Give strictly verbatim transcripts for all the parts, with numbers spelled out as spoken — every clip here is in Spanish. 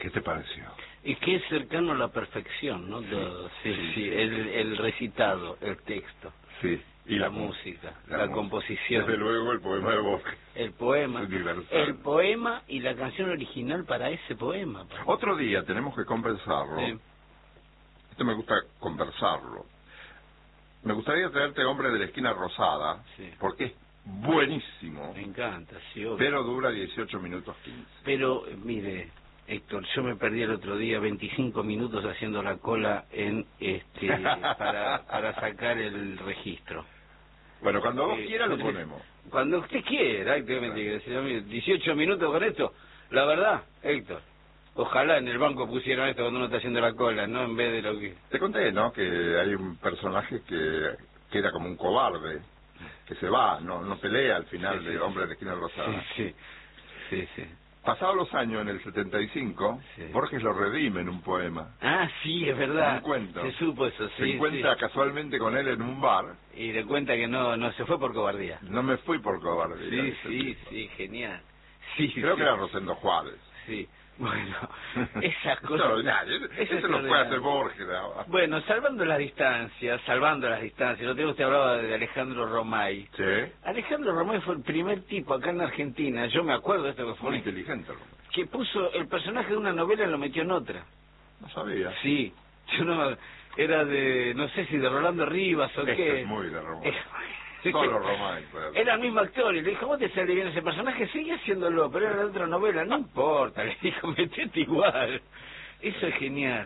¿Qué te pareció? Y que es cercano a la perfección, ¿no? Sí, De, sí, sí, sí, el, el recitado, el texto, sí. Y la, la música, la, la música. composición. Desde luego el poema de Borges. El poema, Es universal. el poema y la canción original para ese poema. Para... Otro día tenemos que conversarlo. Sí. Esto me gusta conversarlo. Me gustaría traerte Hombre de la Esquina Rosada, Sí. porque es buenísimo. Me encanta, sí, obvio. Pero dura dieciocho minutos quince. Pero, mire, Héctor, yo me perdí el otro día veinticinco minutos haciendo la cola en este para, para sacar el registro. Bueno, cuando vos Eh, quieras lo ponemos. Cuando usted quiera, Héctor, claro. dieciocho minutos con esto, la verdad, Héctor, ojalá en el banco pusieran esto cuando uno está haciendo la cola, ¿no? En vez de lo que... Te conté, ¿no? Que hay un personaje que, que era como un cobarde, que se va, no no pelea al final Sí, de sí, Hombre sí. de la Esquina Rosada. Sí, sí, sí, sí. Pasados los años, en el setenta y cinco, Sí. Borges lo redime en un poema. Ah, sí, es En verdad. un cuento. Se supo eso, Se sí, encuentra sí. casualmente con él en un bar. Y le cuenta que no no se fue por cobardía. No me fui por cobardía. Sí, dice el sí, tipo. sí, genial. Sí, Creo sí. que era Rosendo Juárez. Sí, bueno, esas cosas... Extraordinario. Eso Eso es lo puede hacer extraordinario. Borges ahora. Bueno, salvando las distancias, salvando las distancias, lo tengo usted hablaba de Alejandro Romay. Sí. Alejandro Romay fue el primer tipo acá en Argentina, yo me acuerdo de esto que fue... Muy inteligente. Que puso el personaje de una novela y lo metió en otra. No sabía. Sí, yo no... Era de, no sé si de Rolando Rivas o Este qué. es muy de Romay. Sí, Solo Romay. Pues. era el mismo actor y le dijo, ¿cómo te sale bien ese personaje? Sigue haciéndolo, pero era de otra novela. No importa, le dijo, metete igual. Eso es genial.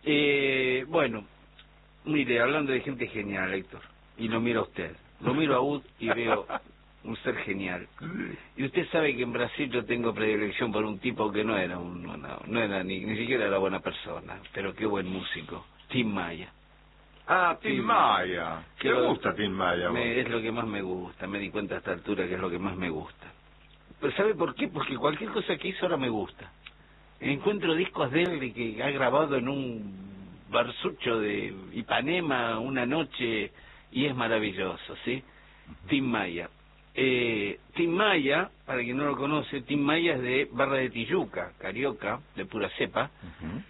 Eh, bueno, mire, hablando de gente genial, Héctor, y lo miro a usted, lo miro a Ud y veo un ser genial. Y usted sabe que en Brasil yo tengo predilección por un tipo que no era un, no, no era ni, ni siquiera era buena persona, pero qué buen músico, Tim Maya. Ah, Tim Maya. ¿Te Lo, gusta Tim Maya? Me, es lo que más me gusta, me di cuenta a esta altura que es lo que más me gusta. Pero ¿sabe por qué? Porque cualquier cosa que hizo ahora me gusta. Encuentro discos de él de que ha grabado en un barsucho de Ipanema una noche y es maravilloso, ¿sí? Uh-huh. Tim Maya. Eh, Tim Maya, para quien no lo conoce, Tim Maya es de Barra de Tijuca, carioca, de pura cepa. Uh-huh.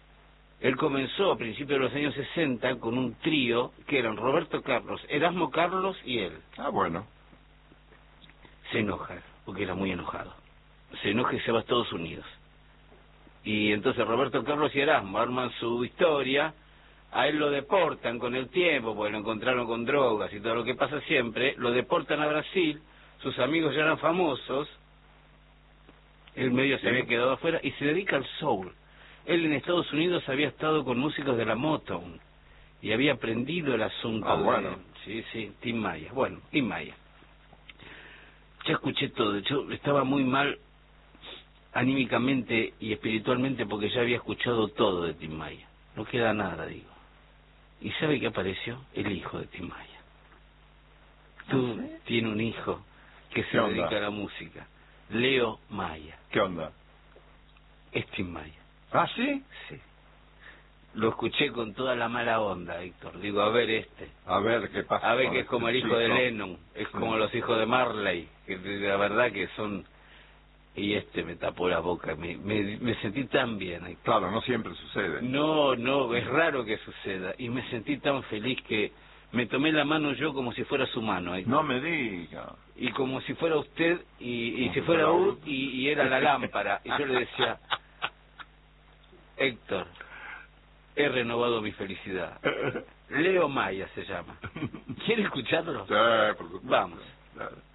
Él comenzó a principios de los años sesenta con un trío que eran Roberto Carlos, Erasmo Carlos y él. Ah, bueno. Se enoja, porque era muy enojado. Se enoja y se va a Estados Unidos. Y entonces Roberto Carlos y Erasmo arman su historia, a él lo deportan con el tiempo, porque lo encontraron con drogas y todo lo que pasa siempre, lo deportan a Brasil, sus amigos ya eran famosos, él medio se había quedado afuera y se dedica al soul. Él en Estados Unidos había estado con músicos de la Motown y había aprendido el asunto. Ah, bueno. De, sí, sí, Tim Maya. Bueno, Tim Maya. Ya escuché todo, yo estaba muy mal anímicamente y espiritualmente porque ya había escuchado todo de Tim Maya. No queda nada, digo. ¿Y sabe qué apareció? El hijo de Tim Maya. Tú ¿sí? Tiene un hijo que se dedica a la música. Leo Maya. ¿Qué onda? Es Tim Maya. ¿Ah, sí? Sí. Lo escuché con toda la mala onda, Héctor. Digo, a ver este. A ver qué pasa. A ver que es como este el hijo chico. de Lennon. Es sí. como los hijos de Marley. Que la verdad que son... Y este me tapó la boca. Me, me, me sentí tan bien, Héctor. Claro, no siempre sucede. No, no, es raro que suceda. Y me sentí tan feliz que me tomé la mano yo como si fuera su mano, Héctor. No me diga. Y como si fuera usted y, y si fuera Ud y, y era la lámpara. Y yo le decía... Héctor, he renovado mi felicidad. Leo Maya se llama. ¿Quiere escucharlo? Sí, por supuesto. Vamos. Claro.